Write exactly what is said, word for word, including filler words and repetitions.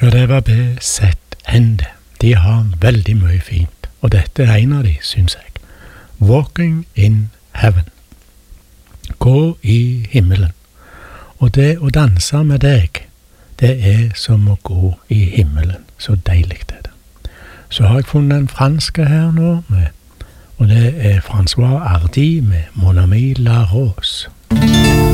Ja, det var B Z N D. De har veldig mye fint, og dette er en av de, synes jeg. Walking in Heaven. Gå i himmelen. Og det å danse med deg, det er som å gå i himmelen. Så deilig det er det. Så har jeg funnet en franske her nå, med, og det er François Hardy med Mon ami la rose.